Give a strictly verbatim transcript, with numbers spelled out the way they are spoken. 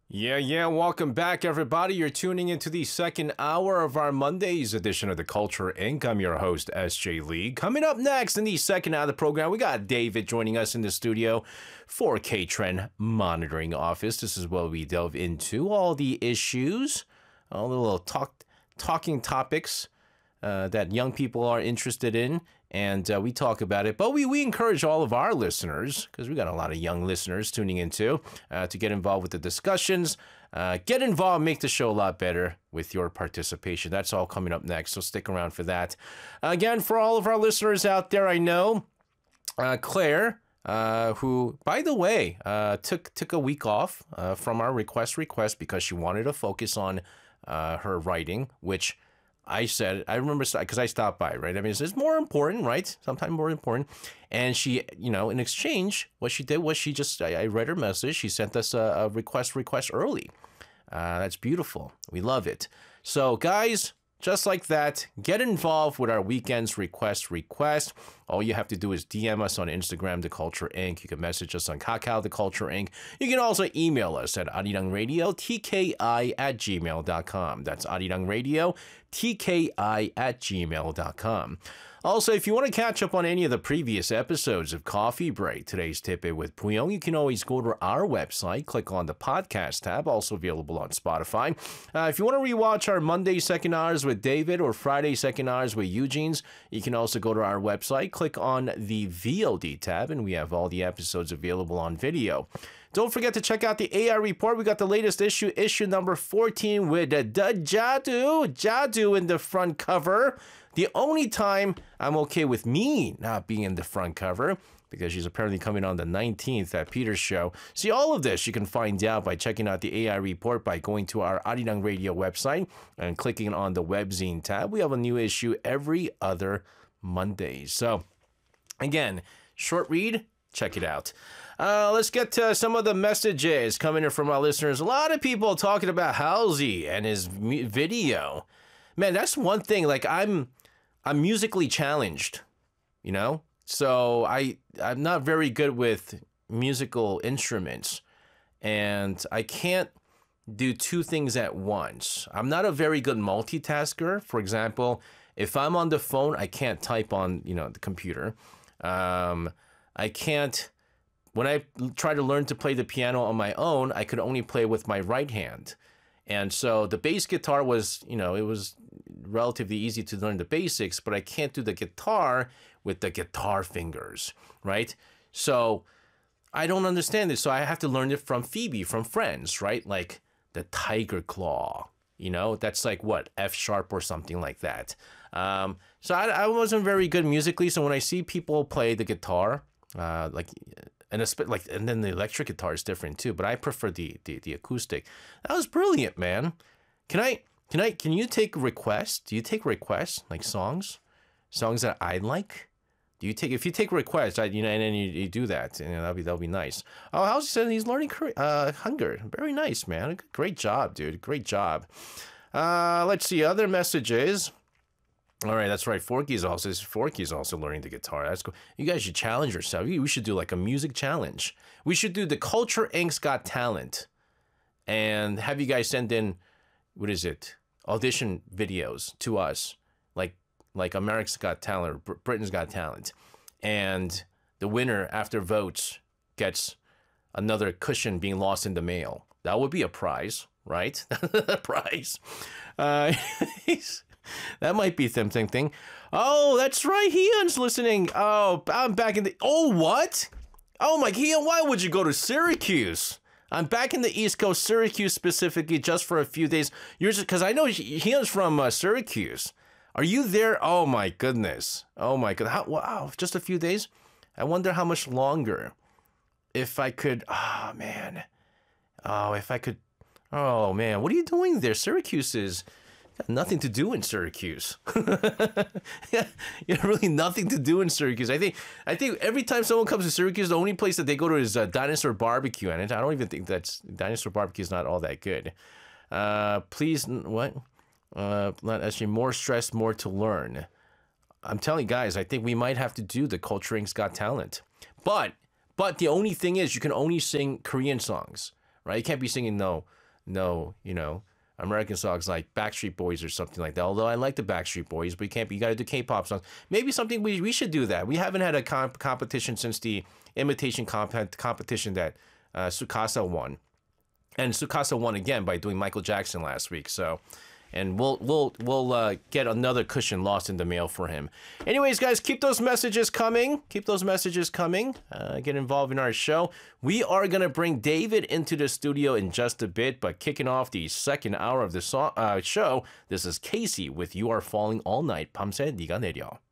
Yeah, yeah, welcome back, everybody. You're tuning into the second hour of our Monday's edition of The Culture Incorporated. I'm your host, S J Lee. Coming up next in the second hour of the program, we got David joining us in the studio for K-Trend Monitoring Office. This is where we delve into all the issues, all the little talk, talking topics uh, that young people are interested in, and uh, we talk about it. But we, we encourage all of our listeners, because we got a lot of young listeners tuning into, uh, to get involved with the discussions. Uh, get involved, make the show a lot better with your participation. That's all coming up next, so stick around for that. Again, for all of our listeners out there, I know uh, Claire, uh, who, by the way, uh, took took a week off uh, from our request request because she wanted to focus on uh, her writing, which I said, I remember, because I stopped by, right? I mean, it's more important, right? Sometimes more important. And she, you know, in exchange, what she did was she just, I, I read her message. She sent us a, a request request early. Uh, that's beautiful. We love it. So, guys, just like that, get involved with our weekend's request request. All you have to do is D M us on Instagram, The Culture Incorporated. You can message us on Kakao, The Culture Incorporated. You can also email us at arirangradio, T K I at gmail dot com. That's arirangradio, T K I at gmail dot com. Also, if you want to catch up on any of the previous episodes of Coffee Break, Today's Tip-It with Puyong, you can always go to our website, click on the podcast tab, also available on Spotify. Uh, if you want to rewatch our Monday second hours with David or Friday second hours with Eugene's, you can also go to our website, click on the V O D tab, and we have all the episodes available on video. Don't forget to check out the A I Report. We got the latest issue, issue number fourteen, with the Jadu, Jadu in the front cover. The only time I'm okay with me not being in the front cover, because she's apparently coming on the nineteenth at Peter's show. See, all of this you can find out by checking out the A I Report by going to our Arirang Radio website and clicking on the webzine tab. We have a new issue every other Monday. So, again, short read, check it out. Uh, let's get to some of the messages coming in from our listeners. A lot of people talking about Halsey and his video. Man, that's one thing. Like, I'm, I'm musically challenged, you know? So I, I'm not very good with musical instruments, and I can't do two things at once. I'm not a very good multitasker. For example, if I'm on the phone, I can't type on, you know, the computer. Um, I can't, when I try to learn to play the piano on my own, I could only play with my right hand. And so the bass guitar was, you know, it was relatively easy to learn the basics, but I can't do the guitar with the guitar fingers, right? So I don't understand this. So I have to learn it from Phoebe, from Friends, right? Like the tiger claw, you know, that's like what, F sharp or something like that. Um, so I, I wasn't very good musically. So when I see people play the guitar, uh, like, and a, like, and then the electric guitar is different too, but I prefer the, the the acoustic. That was brilliant, man. Can I can I can you take requests? Do you take requests, like songs, songs that I like? Do you take if you take requests, I, you know, and then you, you do that, and that'll be that'll be nice. Oh, how's saying he's learning uh, Hunger? Very nice, man. Great job, dude. Great job. Uh, let's see other messages. All right, that's right. Forky's also Forky's also learning the guitar. That's cool. You guys should challenge yourself. We should do like a music challenge. We should do the Culture Incorporated's Got Talent, and have you guys send in, what is it, audition videos to us, like like America's Got Talent or Br- Britain's Got Talent, and the winner after votes gets another cushion being lost in the mail. That would be a prize, right? A prize. Uh, That might be something thing. Oh, that's right. Heon's listening. Oh, I'm back in the... Oh, what? Oh, my... Heon, why would you go to Syracuse? I'm back in the East Coast, Syracuse specifically, just for a few days. You're just... Because I know Heon's from uh, Syracuse. Are you there? Oh, my goodness. Oh, my God. How, wow, just a few days? I wonder how much longer. If I could... Oh, man. Oh, if I could... Oh, man. What are you doing there? Syracuse is... Got nothing to do in Syracuse. Yeah, you have really nothing to do in Syracuse. I think I think every time someone comes to Syracuse, the only place that they go to is uh, Dinosaur Barbecue, and I don't even think that's Dinosaur Barbecue is not all that good. Uh, please, what? Uh, not actually more stress, more to learn. I'm telling you guys, I think we might have to do the Culture Incorporated's Got Talent, but but the only thing is, you can only sing Korean songs, right? You can't be singing no. no, you know, American songs like Backstreet Boys or something like that. Although I like the Backstreet Boys, but you can't. You got to do K-pop songs. Maybe something we we should do that. We haven't had a comp- competition since the imitation comp- competition that uh, Tsukasa won, and Tsukasa won again by doing Michael Jackson last week. So. And we'll we'll we'll uh, get another cushion lost in the mail for him. Anyways, guys, keep those messages coming. Keep those messages coming. Uh, get involved in our show. We are gonna bring David into the studio in just a bit, but kicking off the second hour of the so- uh, show, this is Casey with "You Are Falling All Night." 밤새 네가 내려.